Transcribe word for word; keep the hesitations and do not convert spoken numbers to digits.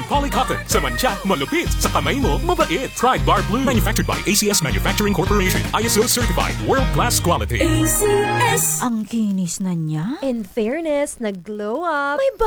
polycotton. Sa mancha, malupit. Sa kamay mo, mabait. Pride Bar Blue. Manufactured by A C S Manufacturing Corporation. I S O certified. World-class quality. A C S. Ang kinis na niya. In fairness, nag-glow up. May